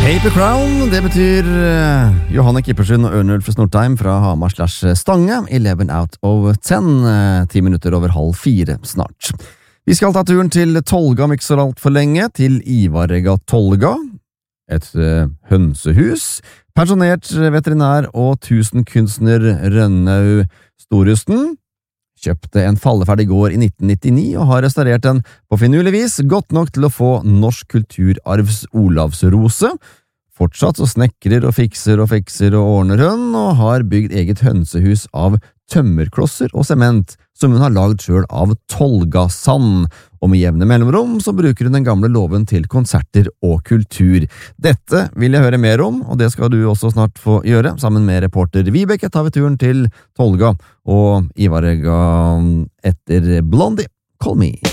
Paper Crown, det betyr Johanne Kippersund og Ørnulf Snortheim fra Hamar/Stange, 11 out of 10, 10 minutter over halv 4 snart. Vi skal ta turen til Tolga, om ikke så alt for lenge, til Ivarega Tolga, et hønsehus, pensjonert veterinær og tusenkunstner Rønnau Storusten, kjøpte en falleferdig gård i 1999 og har restaurert den på finurlig vis, godt nok til å få Norsk kulturarvs Olavsrose. Fortsatt så snekrer og fikser og ordner hun, og har bygd eget hønsehus av tømmerklosser og sement, som hun har lagd selv av Tolgasand, og med jevne mellomrom så bruker hun den gamle låven til konserter og kultur. Dette vil jeg høre mer om, og det skal du også snart få gjøre. Sammen med reporter Vibeke tar vi turen til Tolga og Ivarega etter Blondie, Call Me.